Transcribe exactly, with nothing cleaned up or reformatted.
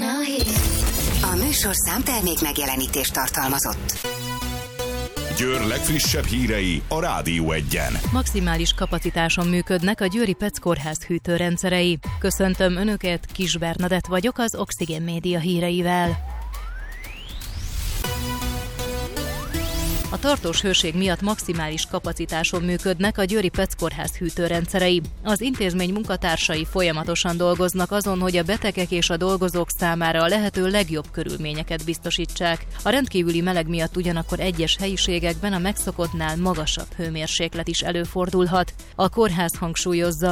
a hír. A műsor számtermék megjelenítést tartalmazott. Győr legfrissebb hírei a Rádió Egyen. Maximális kapacitáson működnek a győri Pec kórház hűtőrendszerei. Köszöntöm Önöket, Kis Bernadett vagyok az Oxygen Média híreivel. A tartós hőség miatt maximális kapacitáson működnek a győri Pec kórház hűtőrendszerei. Az intézmény munkatársai folyamatosan dolgoznak azon, hogy a betegek és a dolgozók számára a lehető legjobb körülményeket biztosítsák. A rendkívüli meleg miatt ugyanakkor egyes helyiségekben a megszokottnál magasabb hőmérséklet is előfordulhat. A kórház hangsúlyozza,